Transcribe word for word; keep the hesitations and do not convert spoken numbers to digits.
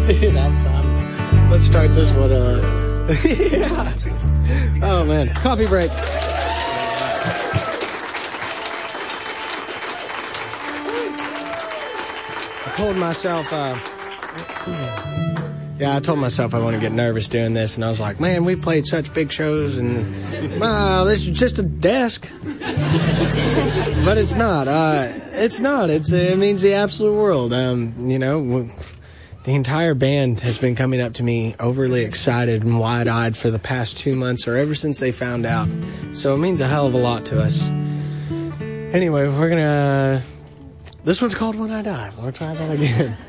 Dude, I'm, I'm, let's start this one. Uh, yeah. Oh, man. Coffee break. I told myself, uh, yeah, I told myself I want to get nervous doing this, and I was like, man, we played such big shows, and wow, this is just a desk. But it's not. Uh, it's not. It's it means the absolute world. Um, you know, the entire band has been coming up to me overly excited and wide-eyed for the past two months, or ever since they found out. So it means a hell of a lot to us. Anyway, we're gonna. This one's called When I Die. We'll try that again.